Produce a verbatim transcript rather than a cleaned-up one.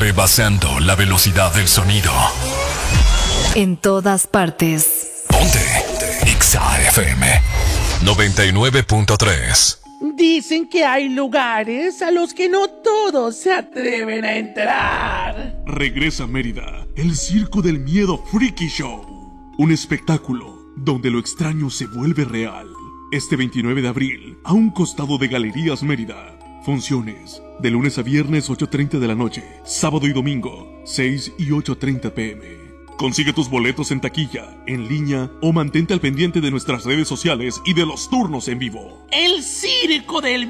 rebasando la velocidad del sonido. En todas partes. Ponte Exa F M noventa y nueve punto tres. Dicen que hay lugares a los que no todos se atreven a entrar. Regresa a Mérida, el Circo del Miedo Freaky Show. Un espectáculo donde lo extraño se vuelve real. Este veintinueve de abril, a un costado de Galerías Mérida. Funciones de lunes a viernes ocho treinta de la noche, sábado y domingo seis y ocho treinta pm. Consigue tus boletos en taquilla, en línea o mantente al pendiente de nuestras redes sociales y de los turnos en vivo. El Circo del